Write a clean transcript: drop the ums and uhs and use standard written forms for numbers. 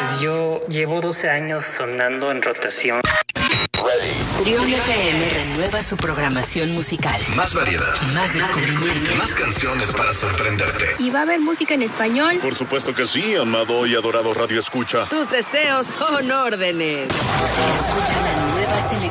Yo llevo 12 años sonando en rotación. Trión FM renueva su programación musical. Más variedad. Más descubrimiento. Más canciones para sorprenderte. ¿Y va a haber música en español? Por supuesto que sí, amado y adorado Radio Escucha. Tus deseos son órdenes. Escucha la nueva selección